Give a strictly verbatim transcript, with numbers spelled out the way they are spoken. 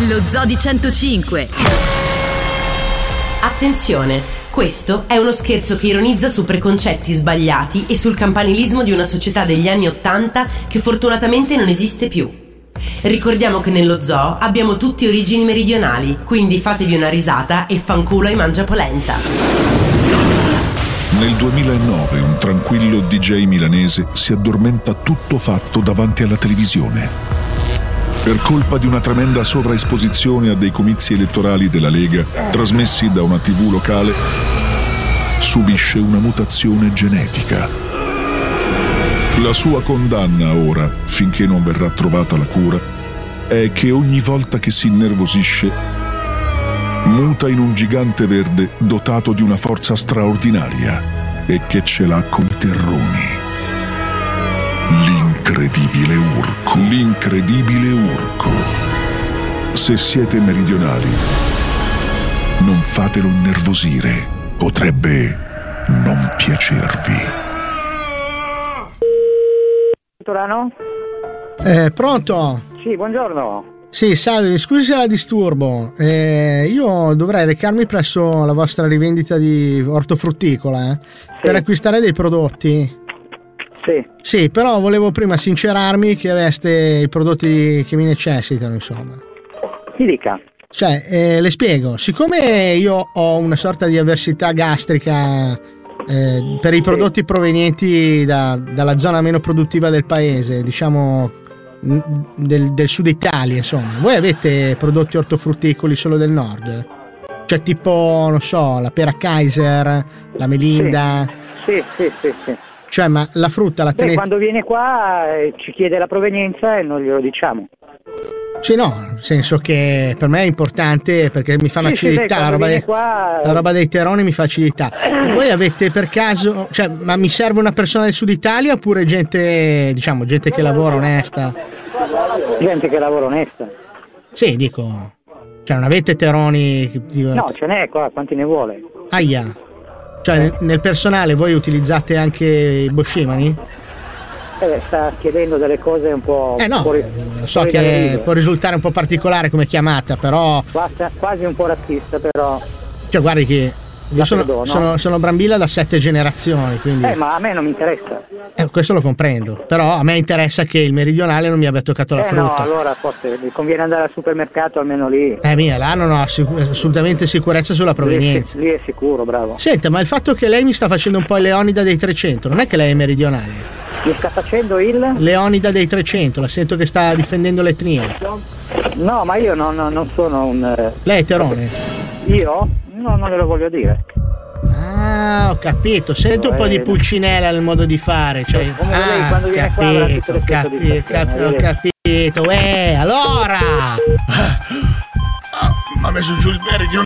Lo Zoo di centocinque. Attenzione, questo è uno scherzo che ironizza su preconcetti sbagliati e sul campanilismo di una società degli anni Ottanta che fortunatamente non esiste più. Ricordiamo che nello zoo abbiamo tutti origini meridionali, quindi fatevi una risata e fanculo ai Mangiapolenta. Nel duemilanove un tranquillo D J milanese si addormenta tutto fatto davanti alla televisione. Per colpa di una tremenda sovraesposizione a dei comizi elettorali della Lega, trasmessi da una tivù locale, subisce una mutazione genetica. La sua condanna ora, finché non verrà trovata la cura, è che ogni volta che si innervosisce, muta in un gigante verde dotato di una forza straordinaria e che ce l'ha coi terroni. L'incredibile Urco. L'incredibile Urco. Se siete meridionali, non fatelo innervosire. Potrebbe non piacervi. Torano? Eh, pronto? Sì, buongiorno. Sì, salve, scusi se la disturbo. Eh, io dovrei recarmi presso la vostra rivendita di ortofrutticola eh, sì. per acquistare dei prodotti. Sì. Sì, però volevo prima sincerarmi che aveste i prodotti che mi necessitano, insomma. Mi dica. Cioè, eh, le spiego, siccome io ho una sorta di avversità gastrica eh, per i prodotti sì. provenienti da, dalla zona meno produttiva del paese, diciamo del, del sud Italia, insomma, voi avete prodotti ortofrutticoli solo del nord? Cioè tipo, non so, la pera Kaiser, la melinda? Sì, sì, sì, sì. sì. Cioè, ma la frutta la tenete... Beh, quando viene qua eh, ci chiede la provenienza e non glielo diciamo. Sì, no, nel senso che per me è importante perché mi fa sì, un'acidità, sì, la, roba dei, qua... la roba dei terroni mi fa acidità. Voi avete per caso, cioè, ma mi serve una persona del sud Italia oppure gente, diciamo, gente che lavora onesta? Gente che lavora onesta? Sì, dico, cioè non avete terroni... No, ce n'è qua, quanti ne vuole? Aia. Cioè nel personale voi utilizzate anche i boschimani? Eh, sta chiedendo delle cose un po'... Eh no, fuori, so che può risultare un po' particolare come chiamata, però... Quasi, quasi un po' razzista, però... Cioè guardi che io sono, perdono. sono, sono Brambilla da sette generazioni, quindi... Eh, ma a me non mi interessa. Eh, questo lo comprendo, però a me interessa che il meridionale non mi abbia toccato la eh frutta. No, allora forse mi conviene andare al supermercato almeno lì. Eh mia, là non ho assic- assolutamente sicurezza sulla provenienza. Lì è, lì è sicuro, bravo. Senta, ma il fatto che lei mi sta facendo un po' il Leonida dei trecento, non è che lei è meridionale? Mi sta facendo il? Leonida dei trecento, la sento che sta difendendo l'etnia. No, ma io non, non sono un... Lei è terone? Io? No, non glielo voglio dire. Ah, ho capito, sento un po' di pulcinella nel modo di fare, cioè, come ah, lei quando viene capito, qua, capi, capi, ho capito, eh, allora! Ah, mi ha messo giù il meridio,